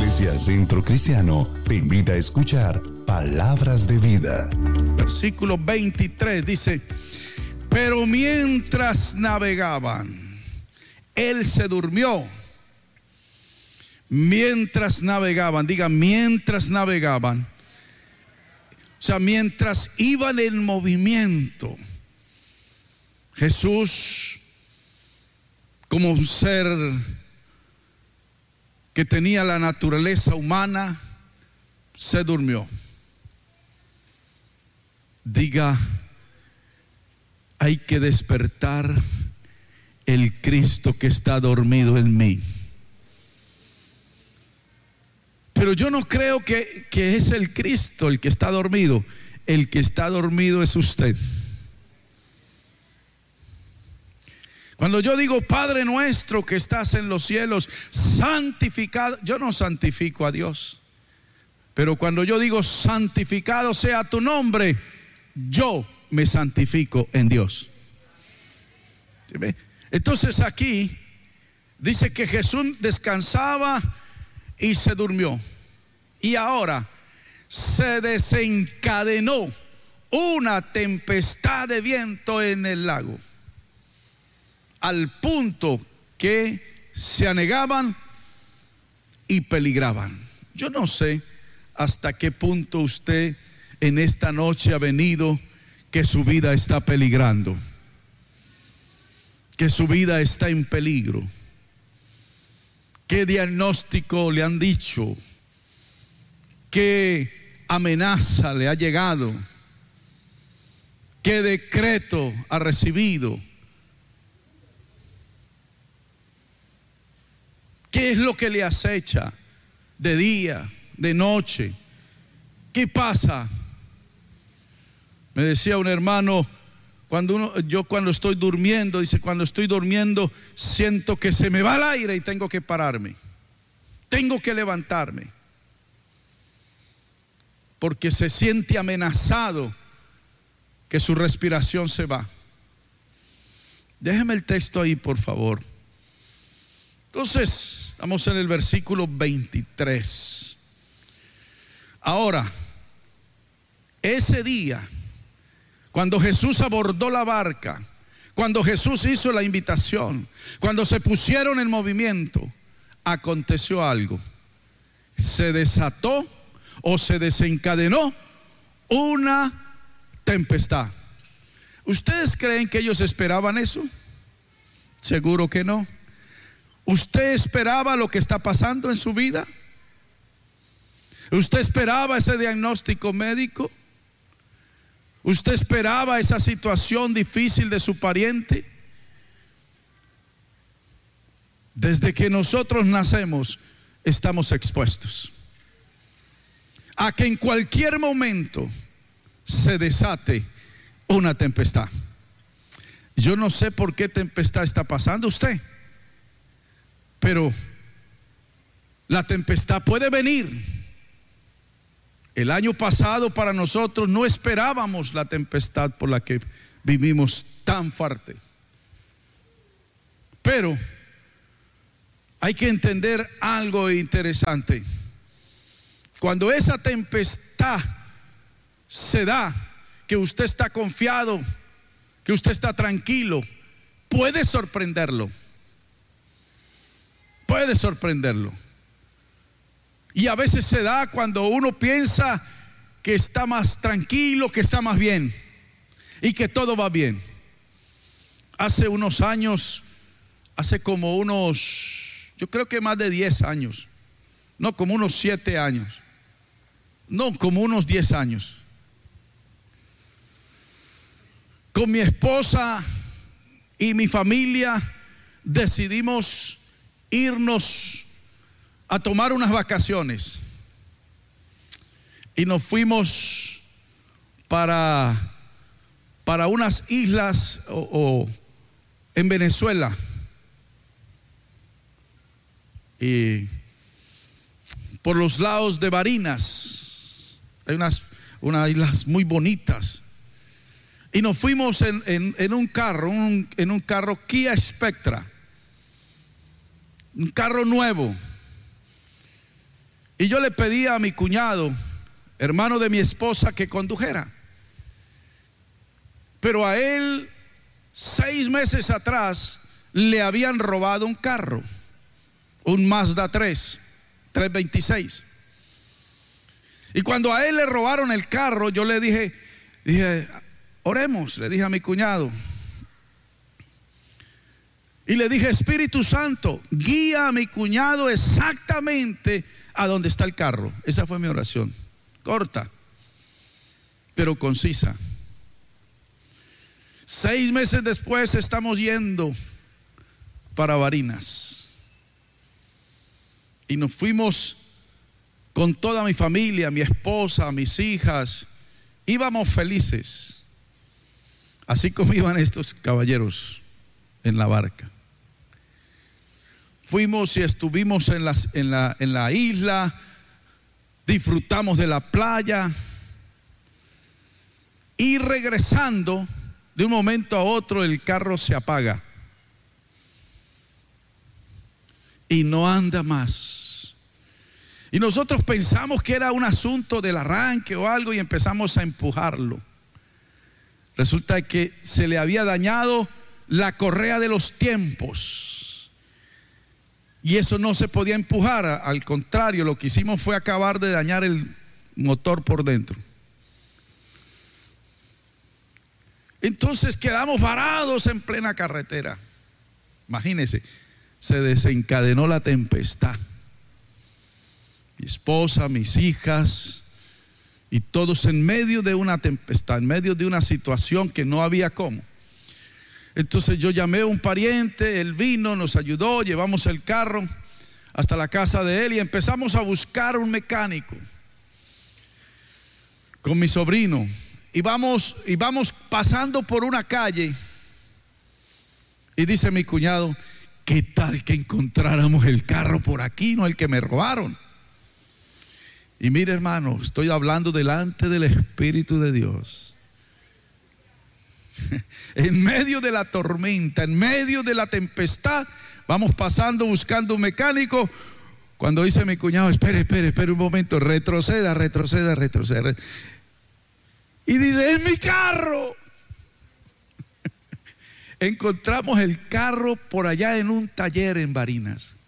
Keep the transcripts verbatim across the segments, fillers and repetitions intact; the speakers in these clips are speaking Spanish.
Iglesia Centro Cristiano te invita a escuchar Palabras de Vida. Versículo veintitrés dice: pero mientras navegaban, él se durmió. Mientras navegaban, diga mientras navegaban. O sea, mientras iban en movimiento, Jesús, como un ser que tenía la naturaleza humana, se durmió. Diga, hay que despertar el Cristo que está dormido en mí. Pero yo no creo que, que es el Cristo el que está dormido. El que está dormido es usted. Cuando yo digo Padre nuestro que estás en los cielos, santificado, yo no santifico a Dios. Pero cuando yo digo santificado sea tu nombre, yo me santifico en Dios. ¿Sí ve? Entonces aquí dice que Jesús descansaba y se durmió. Y ahora se desencadenó una tempestad de viento en el lago, al punto que se anegaban y peligraban. Yo no sé hasta qué punto usted en esta noche ha venido que su vida está peligrando, que su vida está en peligro. ¿Qué diagnóstico le han dicho? ¿Qué amenaza le ha llegado? ¿Qué decreto ha recibido? ¿Qué es lo que le acecha de día, de noche? ¿Qué pasa? Me decía un hermano, cuando uno, yo cuando estoy durmiendo, dice, cuando estoy durmiendo siento que se me va el aire y tengo que pararme, tengo que levantarme, porque se siente amenazado que su respiración se va. Déjeme el texto ahí, por favor. Entonces, estamos en el versículo veintitrés. Ahora, ese día, cuando Jesús abordó la barca, cuando Jesús hizo la invitación, cuando se pusieron en movimiento, aconteció algo. Se desató o se desencadenó una tempestad. ¿Ustedes creen que ellos esperaban eso? Seguro que no. ¿Usted esperaba lo que está pasando en su vida? ¿Usted esperaba ese diagnóstico médico? ¿Usted esperaba esa situación difícil de su pariente? Desde que nosotros nacemos estamos expuestos a que en cualquier momento se desate una tempestad. Yo no sé por qué tempestad está pasando usted, pero la tempestad puede venir. El año pasado para nosotros no esperábamos la tempestad por la que vivimos tan fuerte. Pero hay que entender algo interesante. Cuando esa tempestad se da, que usted está confiado, que usted está tranquilo, puede sorprenderlo. Puede sorprenderlo. Y a veces se da cuando uno piensa que está más tranquilo, que está más bien y que todo va bien. Hace unos años, hace como unos, yo creo que más de diez años, no, como unos siete años, no, como unos diez años, con mi esposa y mi familia decidimos irnos a tomar unas vacaciones y nos fuimos para, para unas islas o, o en Venezuela, y por los lados de Barinas hay unas, unas islas muy bonitas, y nos fuimos en, en, en un carro, un, en un carro Kia Spectra, un carro nuevo. Y yo le pedí a mi cuñado, hermano de mi esposa, que condujera. Pero a él, seis meses atrás, le habían robado un carro, un Mazda tres, trescientos veintiséis. Y cuando a él le robaron el carro, yo le dije, dije, oremos, le dije a mi cuñado. Y le dije, Espíritu Santo, guía a mi cuñado exactamente a donde está el carro. Esa fue mi oración, corta, pero concisa. Seis meses después estamos yendo para Barinas. Y nos fuimos con toda mi familia, mi esposa, mis hijas. Íbamos felices, así como iban estos caballeros en la barca. Fuimos y estuvimos en, las, en, la, en la isla, disfrutamos de la playa y regresando, de un momento a otro el carro se apaga y no anda más. Y nosotros pensamos que era un asunto del arranque o algo y empezamos a empujarlo. Resulta que se le había dañado la correa de los tiempos y eso no se podía empujar. Al contrario, lo que hicimos fue acabar de dañar el motor por dentro. Entonces quedamos varados en plena carretera. Imagínense, se desencadenó la tempestad. Mi esposa, mis hijas y todos en medio de una tempestad, en medio de una situación que no había cómo. Entonces yo llamé a un pariente, él vino, nos ayudó, llevamos el carro hasta la casa de él y empezamos a buscar un mecánico con mi sobrino. Y vamos, y vamos pasando por una calle y dice mi cuñado, ¿qué tal que encontráramos el carro por aquí, no el que me robaron? Y mire, hermano, estoy hablando delante del Espíritu de Dios. En medio de la tormenta, en medio de la tempestad, vamos pasando buscando un mecánico. Cuando dice mi cuñado, espere, espere, espere un momento, retroceda, retroceda, retroceda. Y dice, es mi carro. Encontramos el carro por allá en un taller en Barinas.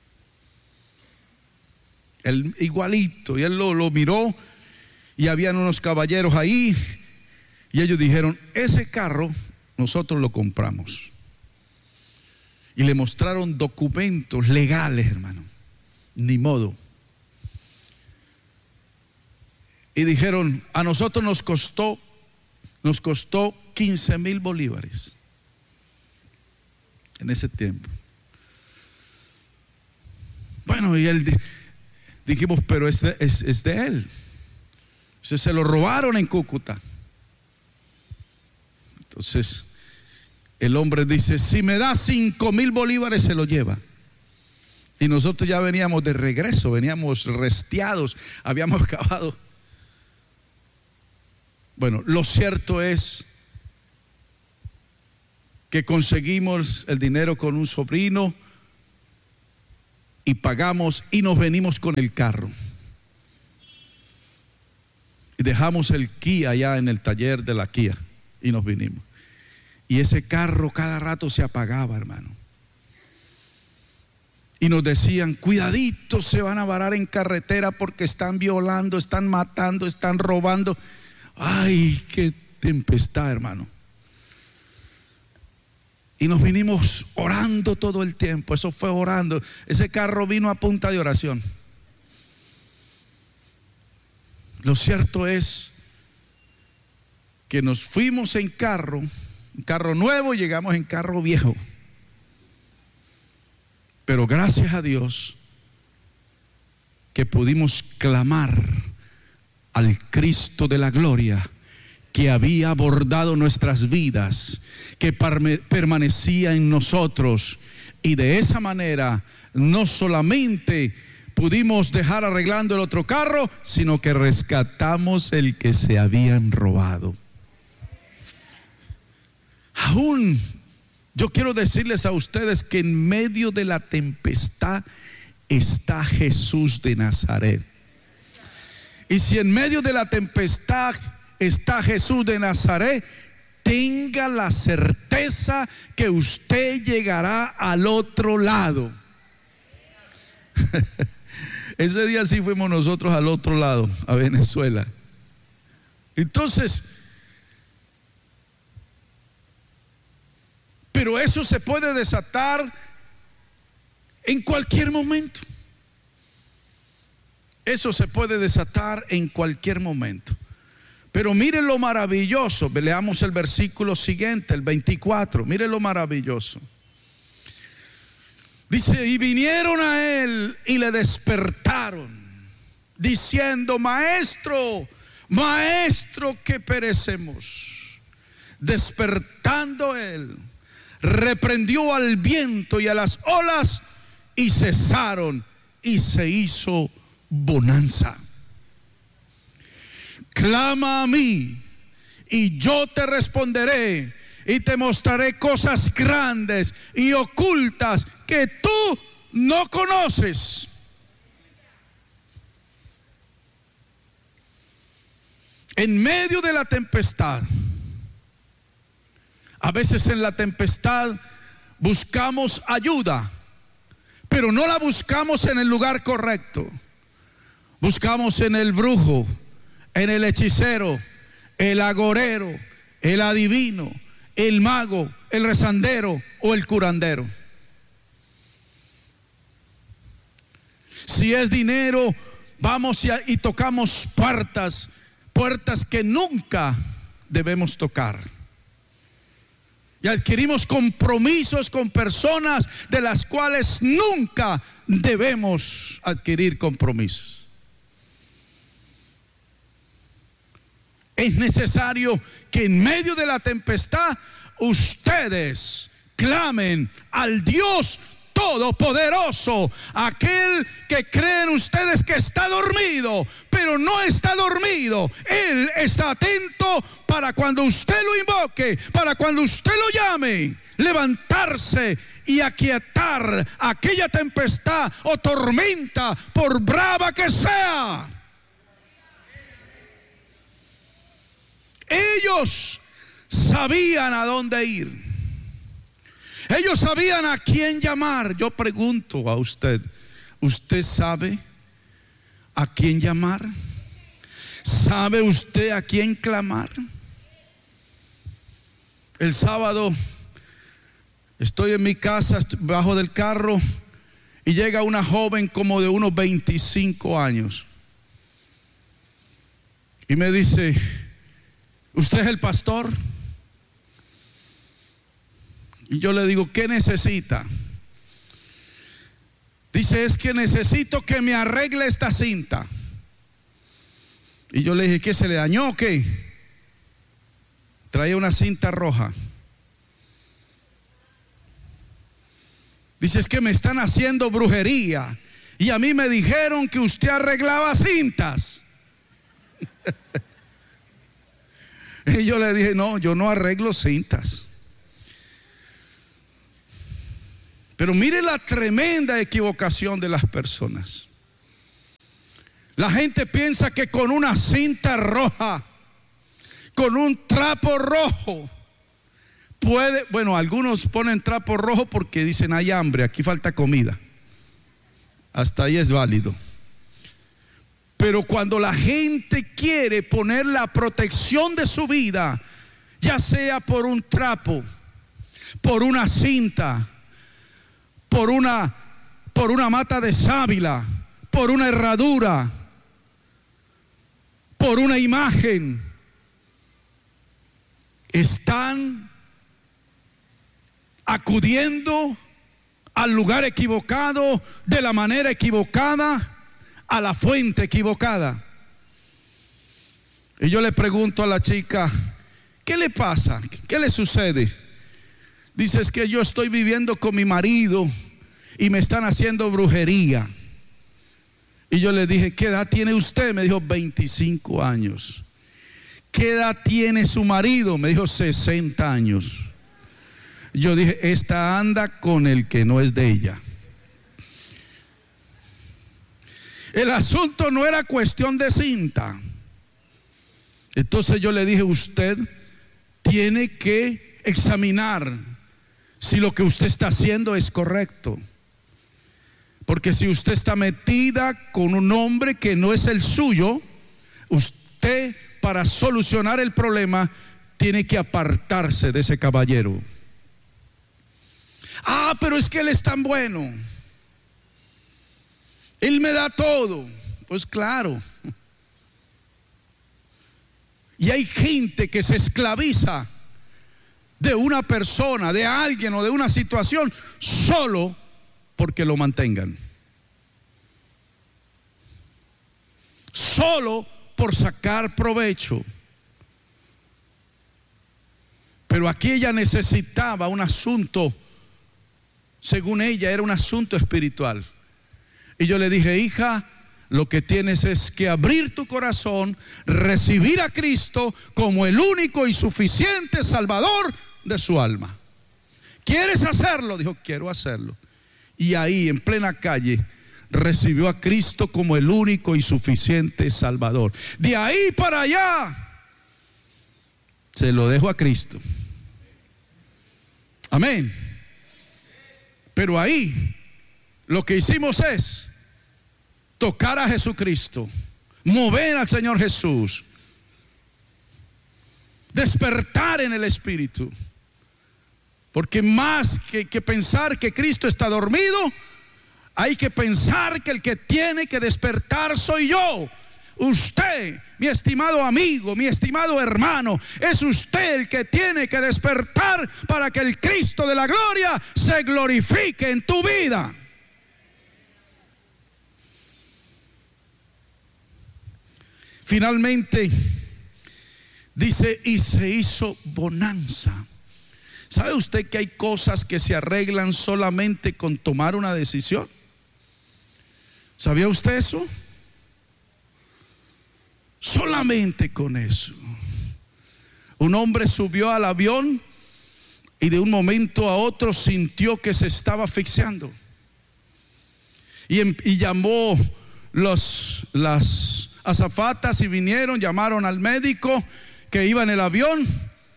El, igualito, y él lo, lo miró y habían unos caballeros ahí y ellos dijeron, ese carro nosotros lo compramos. Y le mostraron documentos legales, hermano, ni modo. Y dijeron, a nosotros nos costó, nos costó quince mil bolívares en ese tiempo. Bueno, y él dijimos, pero es de, es, es de él. Se, se lo robaron en Cúcuta. Entonces el hombre dice, si me da cinco mil bolívares se lo lleva. Y nosotros ya veníamos de regreso, veníamos resteados, habíamos acabado. Bueno, lo cierto es que conseguimos el dinero con un sobrino y pagamos y nos venimos con el carro. Y dejamos el Kia allá en el taller de la Kia y nos vinimos. Y ese carro cada rato se apagaba, hermano. Y nos decían, cuidadito, se van a varar en carretera porque están violando, están matando, están robando. Ay, qué tempestad, hermano. Y nos vinimos orando todo el tiempo. Eso fue orando. Ese carro vino a punta de oración. Lo cierto es que nos fuimos en carro, un carro nuevo, y llegamos en carro viejo. Pero gracias a Dios que pudimos clamar al Cristo de la gloria que había abordado nuestras vidas, que permanecía en nosotros, y de esa manera no solamente pudimos dejar arreglando el otro carro, sino que rescatamos el que se habían robado. Aún yo quiero decirles a ustedes que en medio de la tempestad está Jesús de Nazaret. Y si en medio de la tempestad está Jesús de Nazaret, tenga la certeza que usted llegará al otro lado. Ese día sí fuimos nosotros al otro lado, a Venezuela. Entonces, pero eso se puede desatar en cualquier momento. Eso se puede desatar en cualquier momento. Pero miren lo maravilloso. Leamos el versículo siguiente, el veinticuatro. Miren lo maravilloso. Dice: y vinieron a él y le despertaron, diciendo: maestro, maestro, que perecemos. Despertando él, reprendió al viento y a las olas, y cesaron, y se hizo bonanza. Clama a mí y yo te responderé y te mostraré cosas grandes y ocultas que tú no conoces. En medio de la tempestad, a veces en la tempestad buscamos ayuda, pero no la buscamos en el lugar correcto. Buscamos en el brujo, en el hechicero, el agorero, el adivino, el mago, el rezandero o el curandero. Si es dinero, vamos y, y tocamos puertas, puertas que nunca debemos tocar. Y adquirimos compromisos con personas de las cuales nunca debemos adquirir compromisos. Es necesario que en medio de la tempestad ustedes clamen al Dios Todopoderoso, aquel que creen ustedes que está dormido, pero no está dormido. Él está atento para cuando usted lo invoque, para cuando usted lo llame, levantarse y aquietar aquella tempestad o tormenta, por brava que sea. Ellos sabían a dónde ir. Ellos sabían a quién llamar. Yo pregunto a usted, ¿usted sabe a quién llamar? ¿Sabe usted a quién clamar? El sábado estoy en mi casa, bajo del carro, y llega una joven como de unos veinticinco años y me dice: ¿usted es el pastor? Y yo le digo: ¿qué necesita? Dice: es que necesito que me arregle esta cinta. Y yo le dije: ¿qué, se le dañó o qué? Traía una cinta roja. Dice: es que me están haciendo brujería y a mí me dijeron que usted arreglaba cintas. Y yo le dije: no, yo no arreglo cintas. Pero mire la tremenda equivocación de las personas. La gente piensa que con una cinta roja, con un trapo rojo, puede, bueno, algunos ponen trapo rojo porque dicen: hay hambre, aquí falta comida. Hasta ahí es válido. Pero cuando la gente quiere poner la protección de su vida, ya sea por un trapo, por una cinta, por una, por una mata de sábila, por una herradura, por una imagen, están acudiendo al lugar equivocado, de la manera equivocada, a la fuente equivocada. Y yo le pregunto a la chica: ¿qué le pasa? ¿Qué le sucede? Dice: es que yo estoy viviendo con mi marido y me están haciendo brujería. Y yo le dije: ¿qué edad tiene usted? Me dijo: veinticinco años. ¿Qué edad tiene su marido? Me dijo: sesenta años. Yo dije: esta anda con el que no es de ella. El asunto no era cuestión de cinta. Entonces yo le dije, usted tiene que examinar si lo que usted está haciendo es correcto. Porque si usted está metida con un hombre que no es el suyo, usted, para solucionar el problema, tiene que apartarse de ese caballero. Ah, pero es que él es tan bueno, él me da todo. Pues claro. Y hay gente que se esclaviza de una persona, de alguien o de una situación solo porque lo mantengan, solo por sacar provecho. Pero aquí ella necesitaba un asunto, según ella era un asunto espiritual. Y yo le dije, hija, lo que tienes es que abrir tu corazón, recibir a Cristo como el único y suficiente Salvador de su alma. ¿Quieres hacerlo? Dijo, quiero hacerlo. Y ahí, en plena calle, recibió a Cristo como el único y suficiente Salvador. De ahí para allá, se lo dejo a Cristo. Amén. Pero ahí, lo que hicimos es tocar a Jesucristo, mover al Señor Jesús, despertar en el Espíritu. Porque más que, que pensar que Cristo está dormido, hay que pensar que el que tiene que despertar soy yo. Usted, mi estimado amigo, mi estimado hermano, es usted el que tiene que despertar para que el Cristo de la gloria se glorifique en tu vida. Finalmente dice, y se hizo bonanza. ¿Sabe usted que hay cosas que se arreglan solamente con tomar una decisión? ¿Sabía usted eso? Solamente con eso. Un hombre subió al avión y de un momento a otro sintió que se estaba asfixiando. Y, y llamó los, las azafatas y vinieron, llamaron al médico que iba en el avión.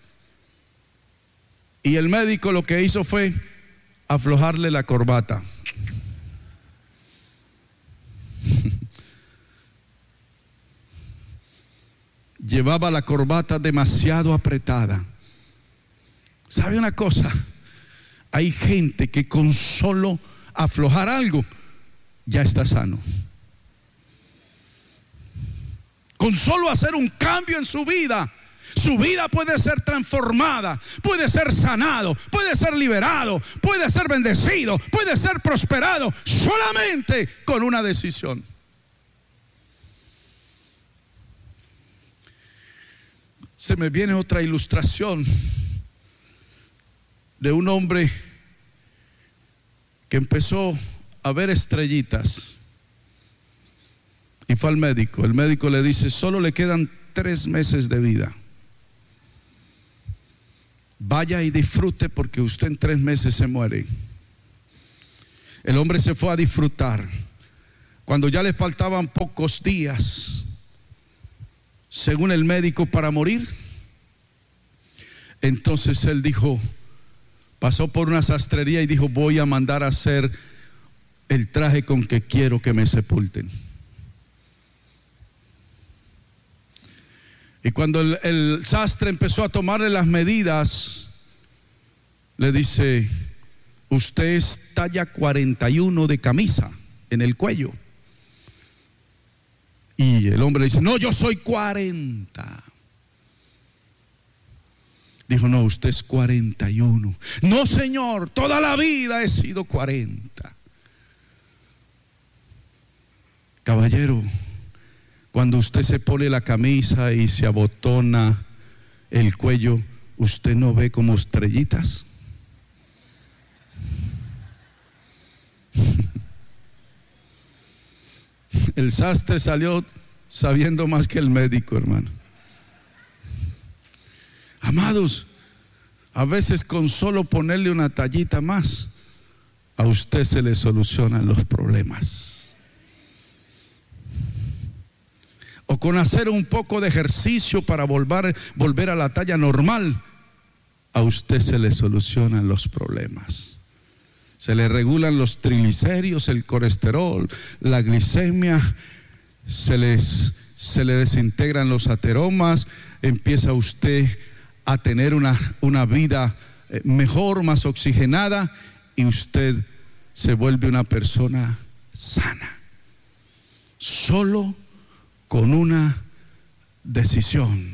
Y el médico lo que hizo fue aflojarle la corbata. Llevaba la corbata demasiado apretada. ¿Sabe una cosa? Hay gente que con solo aflojar algo ya está sano. Con solo hacer un cambio en su vida, su vida puede ser transformada, puede ser sanado, puede ser liberado, puede ser bendecido, puede ser prosperado, solamente con una decisión. Se me viene otra ilustración de un hombre que empezó a ver estrellitas y fue al médico. El médico le dice, solo le quedan tres meses de vida. Vaya y disfrute porque usted en tres meses se muere. El hombre se fue a disfrutar. Cuando ya le faltaban pocos días, según el médico, para morir, entonces él dijo, pasó por una sastrería y dijo, voy a mandar a hacer el traje con que quiero que me sepulten. Y cuando el, el sastre empezó a tomarle las medidas, le dice, usted es talla cuarenta y uno de camisa en el cuello. Y el hombre dice, no, yo soy cuarenta. Dijo, no, usted es cuarenta y uno. No, señor, toda la vida he sido cuarenta. Caballero, cuando usted se pone la camisa y se abotona el cuello, ¿usted no ve como estrellitas? El sastre salió sabiendo más que el médico, hermano. Amados, a veces con solo ponerle una tallita más, a usted se le solucionan los problemas. o con hacer un poco de ejercicio para volver, volver a la talla normal, a usted se le solucionan los problemas. Se le regulan los triglicéridos, el colesterol, la glicemia, se, les, se le desintegran los ateromas, empieza usted a tener una, una vida mejor, más oxigenada, y usted se vuelve una persona sana. Solo con una decisión.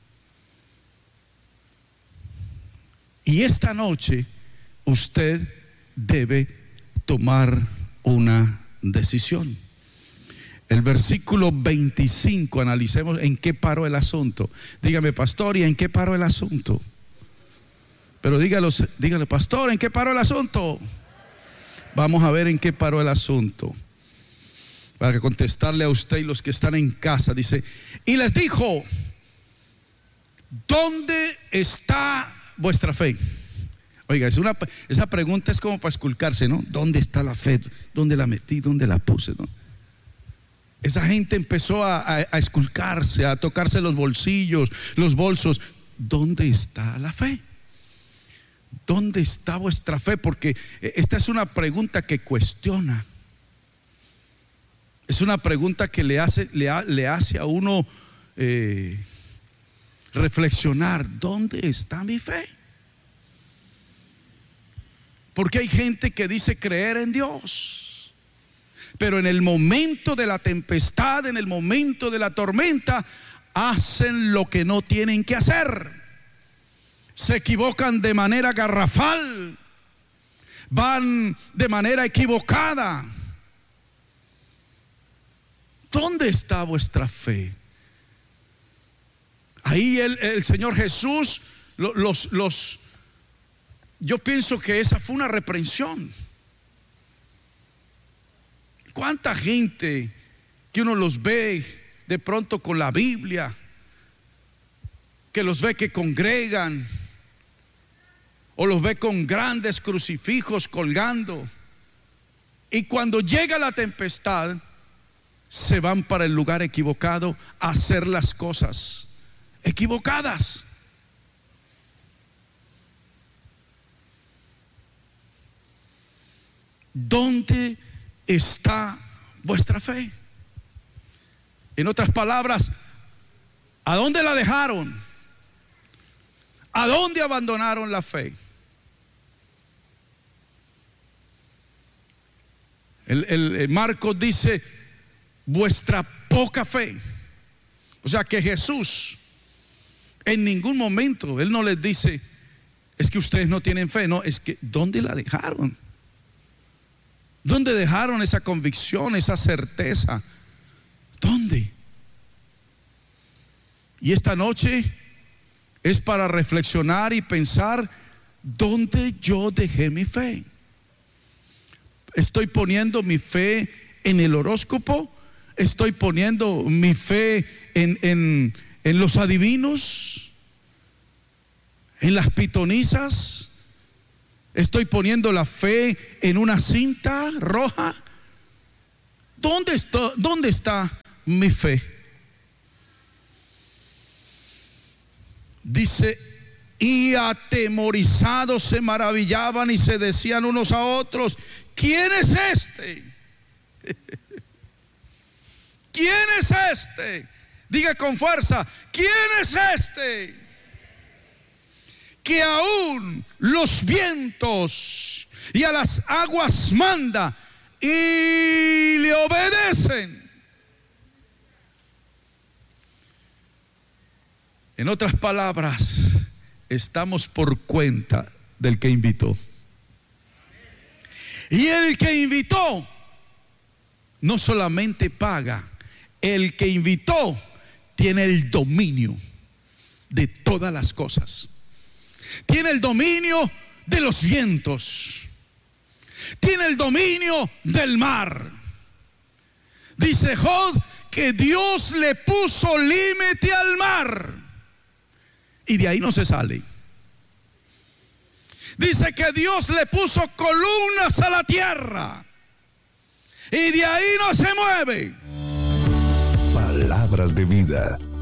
Y esta noche usted debe tomar una decisión. El versículo veinticinco, analicemos en qué paró el asunto. Dígame, pastor, ¿y en qué paró el asunto? Pero dígalo, dígale, pastor, ¿en qué paró el asunto? Vamos a ver en qué paró el asunto, para contestarle a usted y los que están en casa. Dice, y les dijo, ¿dónde está vuestra fe? Oiga, es una, esa pregunta es como para esculcarse, ¿no? ¿Dónde está la fe? ¿Dónde la metí? ¿Dónde la puse? ¿No? Esa gente empezó a, a, a esculcarse, a tocarse los bolsillos, los bolsos. ¿Dónde está la fe? ¿Dónde está vuestra fe? Porque esta es una pregunta que cuestiona. Es una pregunta que le hace, le, ha, le hace a uno eh, reflexionar. ¿Dónde está mi fe? Porque hay gente que dice creer en Dios, pero en el momento de la tempestad, en el momento de la tormenta, hacen lo que no tienen que hacer. Se equivocan de manera garrafal, van de manera equivocada. ¿Dónde está vuestra fe? Ahí el, el Señor Jesús los, los, los yo pienso que esa fue una reprensión. ¿Cuánta gente que uno los ve de pronto con la Biblia, que los ve que congregan, o los ve con grandes crucifijos colgando, y cuando llega la tempestad se van para el lugar equivocado a hacer las cosas equivocadas? ¿Dónde está vuestra fe? En otras palabras, ¿a dónde la dejaron? ¿A dónde abandonaron la fe? El, el, el Marcos dice vuestra poca fe. O sea que Jesús en ningún momento, Él no les dice es que ustedes no tienen fe. No, es que ¿dónde la dejaron? ¿Dónde dejaron esa convicción, esa certeza? ¿Dónde? Y esta noche es para reflexionar y pensar, ¿dónde yo dejé mi fe? ¿Estoy poniendo mi fe en el horóscopo? ¿Estoy poniendo mi fe en, en, en los adivinos? ¿En las pitonisas? ¿Estoy poniendo la fe en una cinta roja? ¿Dónde está, dónde está mi fe? Dice, y atemorizados se maravillaban y se decían unos a otros, ¿quién es este? ¿Quién es este? Diga con fuerza, ¿quién es este? Que aún los vientos y a las aguas manda y le obedecen. En otras palabras, estamos por cuenta del que invitó. Y el que invitó no solamente paga, el que invitó tiene el dominio de todas las cosas. Tiene el dominio de los vientos. Tiene el dominio del mar. Dice Job que Dios le puso límite al mar y de ahí no se sale. Dice que Dios le puso columnas a la tierra y de ahí no se mueve. Palabra palabras de vida.